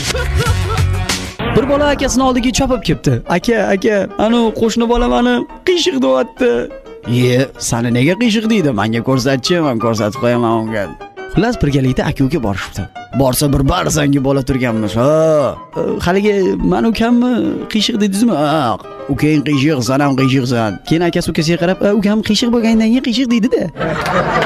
Bir bola akasini oldiga chopib kelibdi. Aka, ana qo'shni bola meni qiyshiq deyapti. Seni nega qiyshiq deydi? Menga ko'rsatchi, men ko'rsatib qo'yaman unga. Xullas birgalikda aka-uka borishibdi. Borsa bir barzangi bola turganmish. Haligi men ukamni qiyshiq dedingizmi? Ukang qiyshiq, sen ham qiyshiqsan. Keyin akasi ukasiga qarab, ukam qiyshiq bo'lgandan keyin qiyshiq deydi-da.